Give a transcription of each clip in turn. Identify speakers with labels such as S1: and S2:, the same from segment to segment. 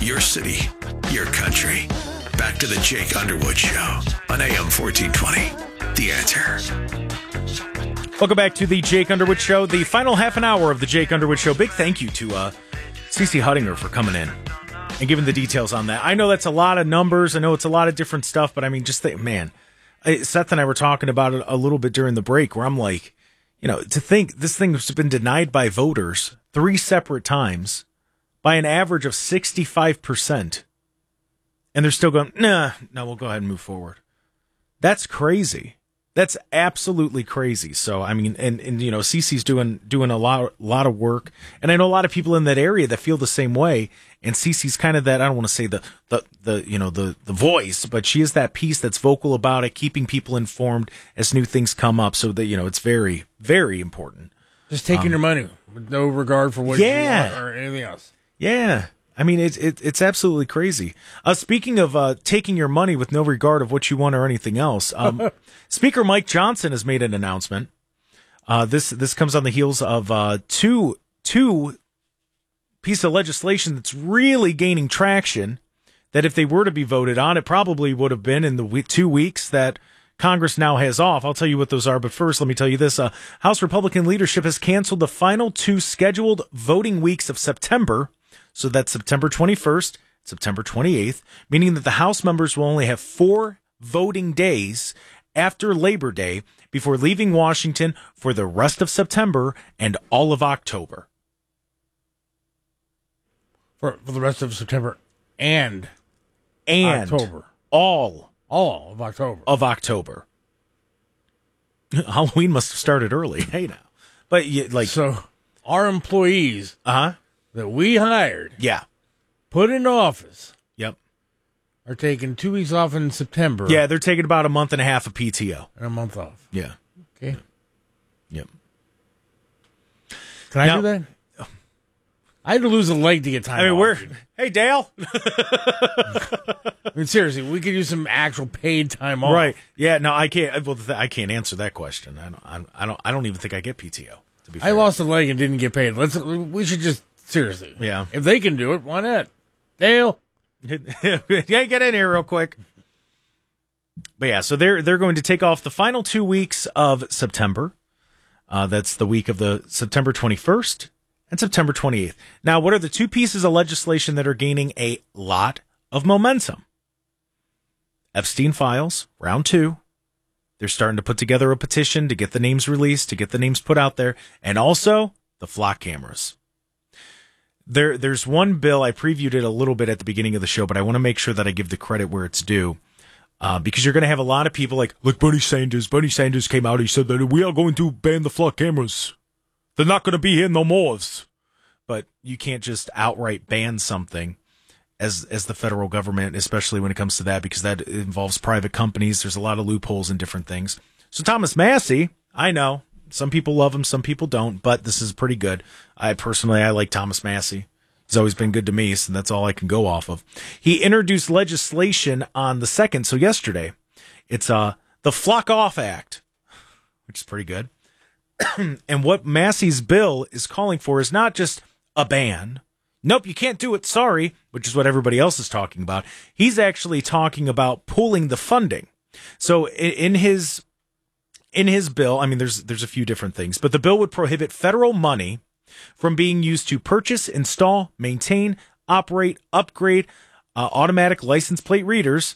S1: Your city, your country. Back to the Jake Underwood Show on AM 1420. The Answer.
S2: Welcome back to the Jake Underwood Show, the final half an hour of the Jake Underwood Show. Big thank you to CeCe Huttinger for coming in and giving the details on that. I know that's a lot of numbers. I know it's a lot of different stuff, but I mean, just think, man, Seth and I were talking about it a little bit during the break where I'm like, you know, to think this thing has been denied by voters 3 separate times by an average of 65%. And they're still going, no, we'll go ahead and move forward. That's crazy. That's absolutely crazy. So, I mean, and you know, CeCe's doing a lot of work. And I know a lot of people in that area that feel the same way. And CeCe's kind of that, I don't want to say the voice, but she is that piece that's vocal about it, keeping people informed as new things come up. So that, you know, it's very, very important.
S3: Just taking your money with no regard for what you want or anything else.
S2: Yeah. I mean, it's absolutely crazy. Speaking of taking your money with no regard of what you want or anything else, Speaker Mike Johnson has made an announcement. This comes on the heels of two pieces of legislation that's really gaining traction. That if they were to be voted on, it probably would have been in the 2 weeks that Congress now has off. I'll tell you what those are, but first, let me tell you this. House Republican leadership has canceled the final 2 scheduled voting weeks of September. So that's September 21st, September 28th, meaning that the House members will only have 4 voting days after Labor Day before leaving Washington for the rest of September and all of October.
S3: For the rest of September and October.
S2: All
S3: of October.
S2: Of October. Halloween must have started early. Hey, now. But,
S3: so our employees... that we hired, put in office, are taking 2 weeks off in September.
S2: Yeah, they're taking about a month and a half of PTO.
S3: And a month off.
S2: Yeah.
S3: Okay.
S2: Yep.
S3: Can I do that? I had to lose a leg to get time off.
S2: Hey, Dale.
S3: I mean, seriously, we could use some actual paid time off.
S2: Right. Yeah, no, I can't. Well, I can't answer that question. I don't even think I get PTO, to be fair.
S3: I lost a leg and didn't get paid. We should just... Seriously.
S2: Yeah.
S3: If they can do it, why not? Dale.
S2: Yeah, get in here real quick. But yeah, so they're going to take off the final 2 weeks of September. That's the week of the September 21st and September 28th. Now, what are the 2 pieces of legislation that are gaining a lot of momentum? Epstein Files, round 2. They're starting to put together a petition to get the names released, to get the names put out there, and also the flock cameras. There's one bill, I previewed it a little bit at the beginning of the show, but I want to make sure that I give the credit where it's due. Because you're going to have a lot of people like Bernie Sanders. Bernie Sanders came out, he said that we are going to ban the flock cameras. They're not going to be here no more. But you can't just outright ban something as the federal government, especially when it comes to that, because that involves private companies. There's a lot of loopholes and different things. So Thomas Massie, I know. Some people love him, some people don't, but this is pretty good. I like Thomas Massie. He's always been good to me, so that's all I can go off of. He introduced legislation on the 2nd, so yesterday. It's the Flock Off Act, which is pretty good. And what Massie's bill is calling for is not just a ban. Nope, you can't do it, sorry, which is what everybody else is talking about. He's actually talking about pooling the funding. So in his bill, I mean, there's a few different things, but the bill would prohibit federal money from being used to purchase, install, maintain, operate, upgrade automatic license plate readers,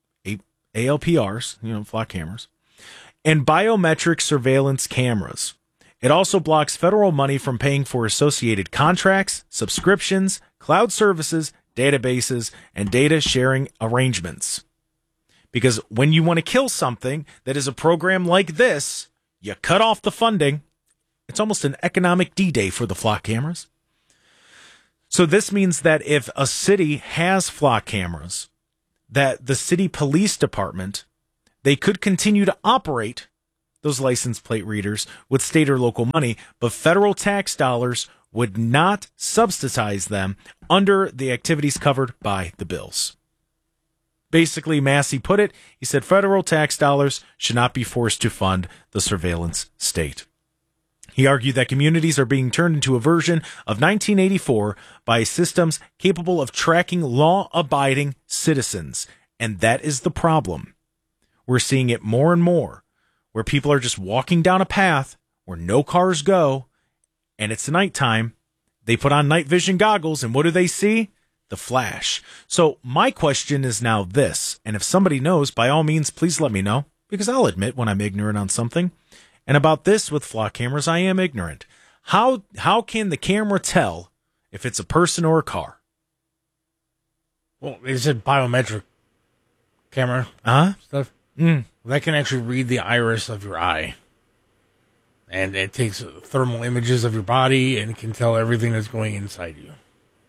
S2: ALPRs, flock cameras, and biometric surveillance cameras. It also blocks federal money from paying for associated contracts, subscriptions, cloud services, databases, and data sharing arrangements. Because when you want to kill something that is a program like this, you cut off the funding. It's almost an economic D-Day for the flock cameras. So this means that if a city has flock cameras, that the city police department, they could continue to operate those license plate readers with state or local money, but federal tax dollars would not subsidize them under the activities covered by the bills. Basically, Massie put it, he said federal tax dollars should not be forced to fund the surveillance state. He argued that communities are being turned into a version of 1984 by systems capable of tracking law-abiding citizens. And that is the problem. We're seeing it more and more, where people are just walking down a path where no cars go, and it's nighttime. They put on night vision goggles, and what do they see? The flash. So my question is now this, and if somebody knows, by all means, please let me know, because I'll admit when I'm ignorant on something. And about this with flock cameras, I am ignorant. How can the camera tell if it's a person or a car?
S3: Well, it's a biometric camera stuff. That can actually read the iris of your eye. And it takes thermal images of your body and can tell everything that's going inside you.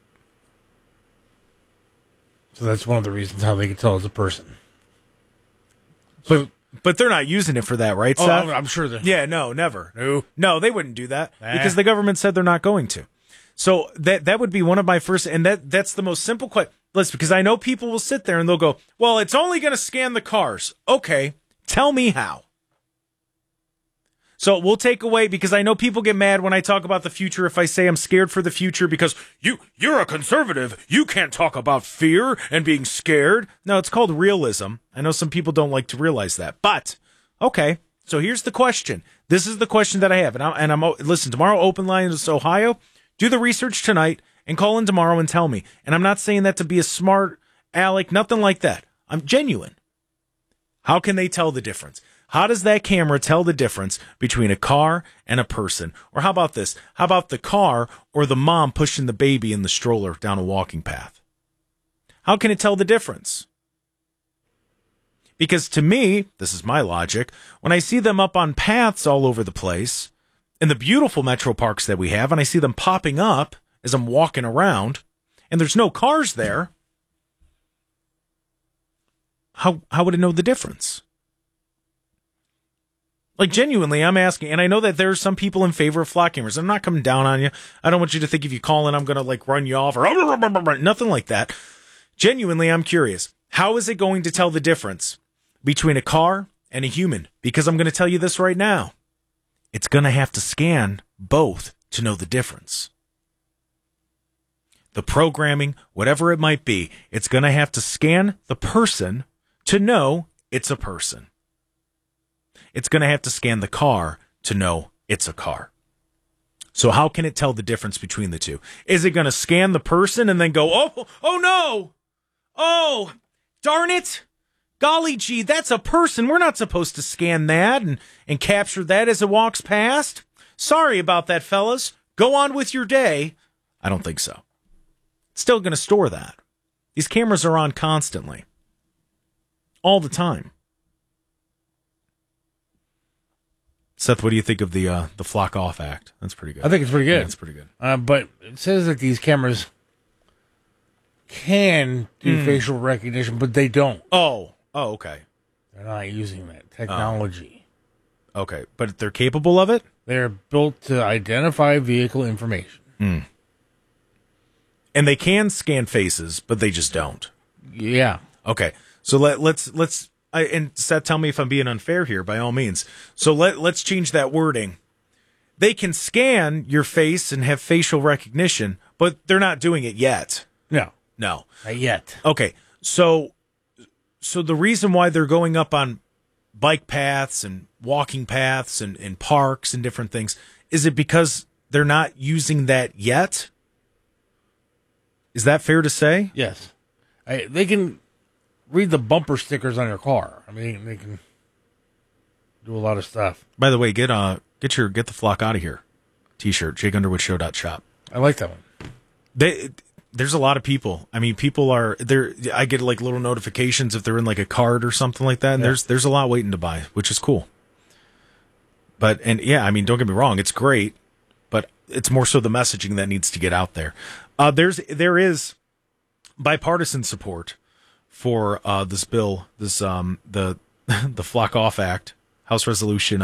S3: So that's one of the reasons how they can tell it's a person.
S2: But they're not using it for that, right, Seth?
S3: I'm sure that.
S2: Yeah, no, never. No, they wouldn't do that because the government said they're not going to. So that would be one of my first, and that's the most simple question. Listen, because I know people will sit there and they'll go, well, it's only going to scan the cars. Okay, tell me how. So we'll take away, because I know people get mad when I talk about the future if I say I'm scared for the future because you're a conservative. You can't talk about fear and being scared. No, it's called realism. I know some people don't like to realize that. But, okay, so here's the question. This is the question that I have. And I'm listen, tomorrow, Open Lines Ohio, do the research tonight and call in tomorrow and tell me. And I'm not saying that to be a smart aleck, nothing like that. I'm genuine. How can they tell the difference? How does that camera tell the difference between a car and a person? Or how about this? How about the car or the mom pushing the baby in the stroller down a walking path? How can it tell the difference? Because to me, this is my logic, when I see them up on paths all over the place, in the beautiful metro parks that we have, and I see them popping up as I'm walking around, and there's no cars there, how would it know the difference? Like, genuinely, I'm asking, and I know that there's some people in favor of flock cameras. I'm not coming down on you. I don't want you to think if you call in, I'm going to, like, run you off or nothing like that. Genuinely, I'm curious. How is it going to tell the difference between a car and a human? Because I'm going to tell you this right now. It's going to have to scan both to know the difference. The programming, whatever it might be, it's going to have to scan the person to know it's a person. It's going to have to scan the car to know it's a car. So how can it tell the difference between the two? Is it going to scan the person and then go, oh no, oh, darn it, golly gee, that's a person. We're not supposed to scan that and capture that as it walks past. Sorry about that, fellas. Go on with your day. I don't think so. It's still going to store that. These cameras are on constantly. All the time. Seth, what do you think of the Flock Off Act? That's pretty good.
S3: I think it's pretty good.
S2: Yeah, it's pretty good.
S3: But it says that these cameras can do facial recognition, but they don't.
S2: Oh, okay.
S3: They're not using that technology.
S2: Okay, but they're capable of it?
S3: They're built to identify vehicle information.
S2: And they can scan faces, but they just don't.
S3: Yeah.
S2: Okay, so let's and Seth, tell me if I'm being unfair here, by all means. So let's change that wording. They can scan your face and have facial recognition, but they're not doing it yet.
S3: No.
S2: Not
S3: yet.
S2: Okay, so the reason why they're going up on bike paths and walking paths and parks and different things, is it because they're not using that yet? Is that fair to say?
S3: Yes. They can read the bumper stickers on your car. I mean, they can do a lot of stuff.
S2: By the way, get the Flock Out of Here t-shirt, JakeUnderwoodShow.shop.
S3: I like that one.
S2: There's a lot of people. I mean, people are there. I get like little notifications if they're in like a card or something like that. And there's a lot waiting to buy, which is cool. I mean, don't get me wrong. It's great, but it's more so the messaging that needs to get out there. There is bipartisan support for this bill, the Flock Off Act, House Resolution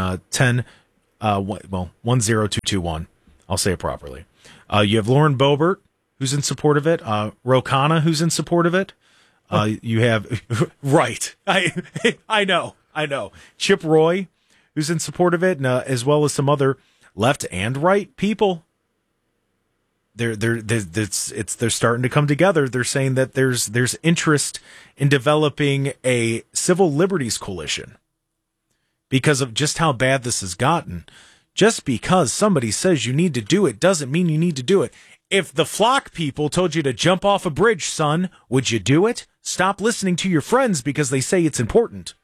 S2: 10221. I'll say it properly. You have Lauren Boebert, who's in support of it. Ro Khanna, who's in support of it. You have right. I know. Chip Roy, who's in support of it, and, as well as some other left and right people. They're starting to come together. They're saying that there's interest in developing a civil liberties coalition because of just how bad this has gotten. Just because somebody says you need to do it doesn't mean you need to do it. If the flock people told you to jump off a bridge, son, would you do it? Stop listening to your friends because they say it's important.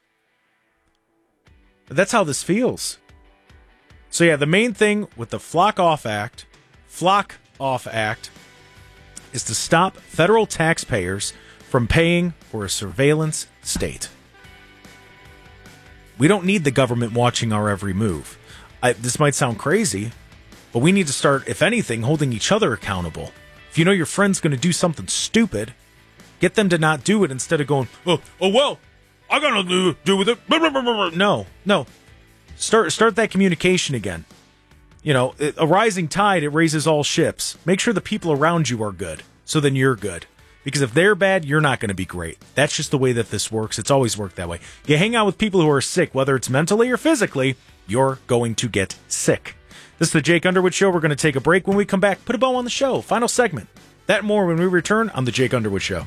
S2: But that's how this feels. So yeah, the main thing with the Flock Off Act is to stop federal taxpayers from paying for a surveillance state. We don't need the government watching our every move. This might sound crazy, but we need to start, if anything, holding each other accountable. If you know your friend's going to do something stupid, get them to not do it instead of going, oh well, I got nothing to do with it. No. Start that communication again. You know, a rising tide, it raises all ships. Make sure the people around you are good, so then you're good. Because if they're bad, you're not going to be great. That's just the way that this works. It's always worked that way. You hang out with people who are sick, whether it's mentally or physically, you're going to get sick. This is the Jake Underwood Show. We're going to take a break. When we come back, put a bow on the show. Final segment. That and more when we return on the Jake Underwood Show.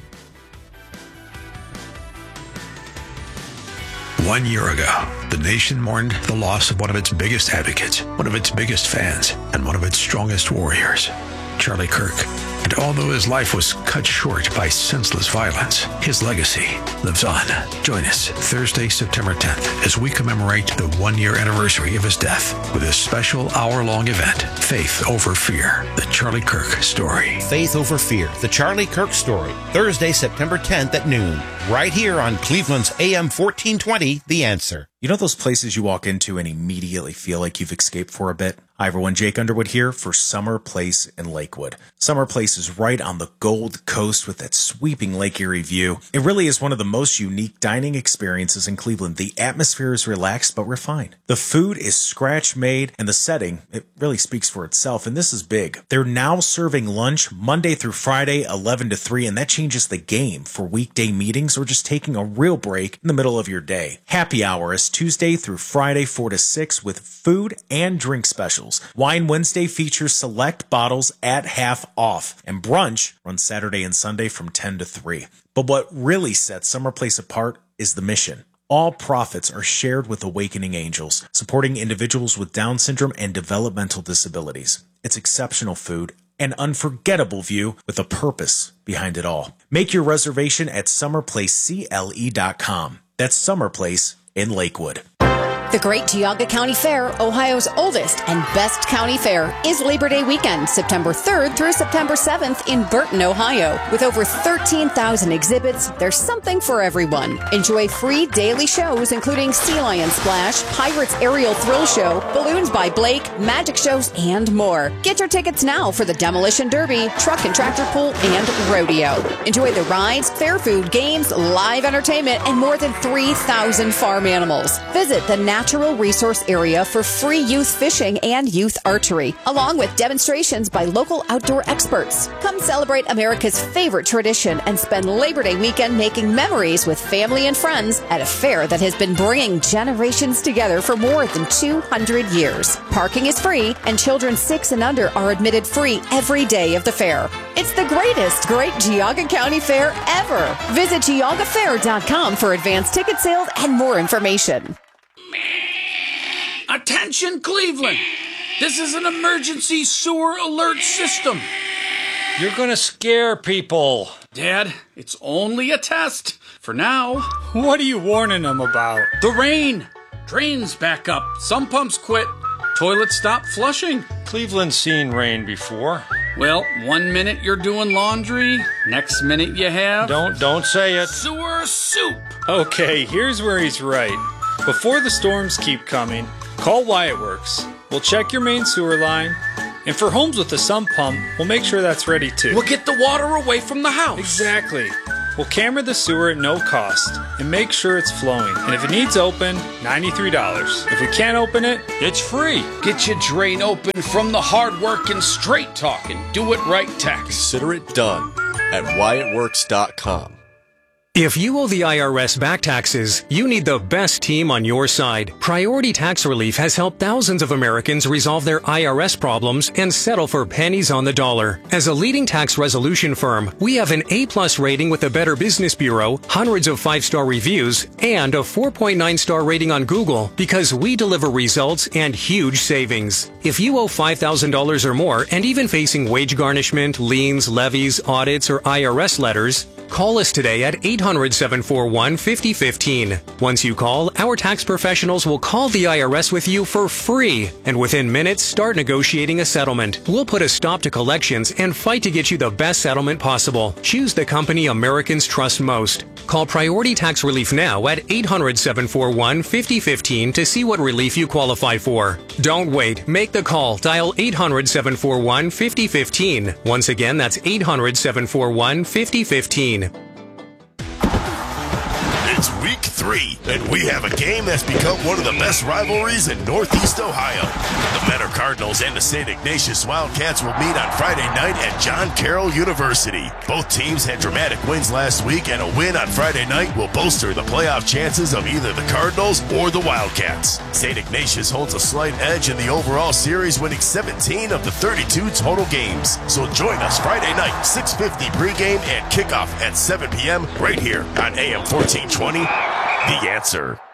S1: 1 year ago, the nation mourned the loss of one of its biggest advocates, one of its biggest fans, and one of its strongest warriors, Charlie Kirk. And although his life was cut short by senseless violence, his legacy lives on. Join us Thursday, September 10th, as we commemorate the 1 year anniversary of his death with a special hour-long event, Faith Over Fear, the Charlie Kirk story.
S4: Faith Over Fear, the Charlie Kirk story, Thursday, September 10th at noon, right here on Cleveland's AM 1420, The Answer.
S5: You know those places you walk into and immediately feel like you've escaped for a bit? Hi everyone, Jake Underwood here for Summer Place in Lakewood. Summer Place is right on the Gold Coast with that sweeping Lake Erie view. It really is one of the most unique dining experiences in Cleveland. The atmosphere is relaxed but refined. The food is scratch-made and the setting, it really speaks for itself, and this is big. They're now serving lunch Monday through Friday, 11 to 3, and that changes the game for weekday meetings or just taking a real break in the middle of your day. Happy hour is Tuesday through Friday, 4 to 6 with food and drink specials. Wine Wednesday features select bottles at half off, and brunch runs Saturday and Sunday from 10 to 3. But what really sets Summer Place apart is the mission. All profits are shared with Awakening Angels, supporting individuals with Down syndrome and developmental disabilities. It's exceptional food, an unforgettable view with a purpose behind it all. Make your reservation at summerplacecle.com. That's Summer Place in Lakewood.
S6: The Great Geauga County Fair, Ohio's oldest and best county fair, is Labor Day weekend, September 3rd through September 7th in Burton, Ohio. With over 13,000 exhibits, there's something for everyone. Enjoy free daily shows including Sea Lion Splash, Pirates Aerial Thrill Show, Balloons by Blake, magic shows, and more. Get your tickets now for the Demolition Derby, Truck and Tractor Pull, and Rodeo. Enjoy the rides, fair food, games, live entertainment, and more than 3,000 farm animals. Visit the Natural Resource Area for free youth fishing and youth archery, along with demonstrations by local outdoor experts. Come celebrate America's favorite tradition and spend Labor Day weekend making memories with family and friends at a fair that has been bringing generations together for more than 200 years. Parking is free, and children 6 and under are admitted free every day of the fair. It's the greatest Great Geauga County Fair ever. Visit GeaugaFair.com for advanced ticket sales and more information.
S7: Attention, Cleveland! This is an emergency sewer alert system.
S8: You're gonna scare people.
S7: Dad, it's only a test. For now.
S8: What are you warning them about?
S7: The rain. Drains back up. Some pumps quit. Toilets stop flushing.
S8: Cleveland's seen rain before.
S7: Well, 1 minute you're doing laundry, next minute you have...
S8: Don't say it.
S7: Sewer soup.
S9: Okay, here's where he's right. Before the storms keep coming, call Wyatt Works. We'll check your main sewer line, and for homes with a sump pump, we'll make sure that's ready too.
S7: We'll get the water away from the house.
S9: Exactly. We'll camera the sewer at no cost and make sure it's flowing. And if it needs open, $93. If we can't open it, it's free.
S7: Get your drain open from the hard-working, straight-talking, do-it-right tax.
S10: Consider it done at WyattWorks.com. If you owe the IRS back taxes, you need the best team on your side. Priority Tax Relief has helped thousands of Americans resolve their IRS problems and settle for pennies on the dollar. As a leading tax resolution firm, we have an A+ rating with the Better Business Bureau, hundreds of 5-star reviews, and a 4.9-star rating on Google because we deliver results and huge savings. If you owe $5,000 or more and even facing wage garnishment, liens, levies, audits, or IRS letters, call us today at 800-741-5015. Once you call, our tax professionals will call the IRS with you for free, and within minutes, start negotiating a settlement. We'll put a stop to collections and fight to get you the best settlement possible. Choose the company Americans trust most. Call Priority Tax Relief now at 800-741-5015 to see what relief you qualify for. Don't wait. Make the call. Dial 800-741-5015. Once again, that's 800-741-5015.
S11: It's week 3, and we have a game that's become one of the best rivalries in Northeast Ohio. The Mentor Cardinals and the St. Ignatius Wildcats will meet on Friday night at John Carroll University. Both teams had dramatic wins last week, and a win on Friday night will bolster the playoff chances of either the Cardinals or the Wildcats. St. Ignatius holds a slight edge in the overall series, winning 17 of the 32 total games. So join us Friday night, 6:50 pregame and kickoff at 7 p.m. right here on AM 1420. The Answer.